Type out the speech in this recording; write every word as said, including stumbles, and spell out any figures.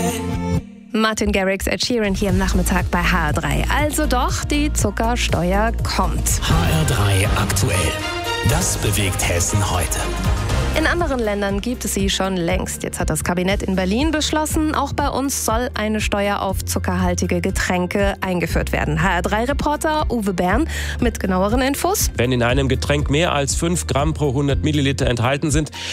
Martin Garrix, Ed Sheeran hier am Nachmittag bei H R drei. Also doch, die Zuckersteuer kommt. H R drei aktuell. Das bewegt Hessen heute. In anderen Ländern gibt es sie schon längst. Jetzt hat das Kabinett in Berlin beschlossen, auch bei uns soll eine Steuer auf zuckerhaltige Getränke eingeführt werden. H R drei Reporter Uwe Bern mit genaueren Infos. Wenn in einem Getränk mehr als fünf Gramm pro hundert Milliliter enthalten sind,